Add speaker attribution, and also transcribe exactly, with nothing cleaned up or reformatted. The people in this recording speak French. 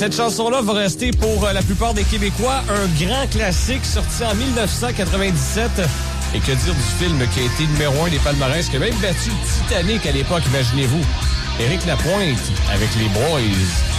Speaker 1: cette chanson-là va rester pour la plupart des Québécois un grand classique sorti en dix-neuf cent quatre-vingt-dix-sept. Et que dire du film qui a été numéro un des palmarès, qui a même battu Titanic à l'époque, imaginez-vous. Éric Lapointe avec les Boys.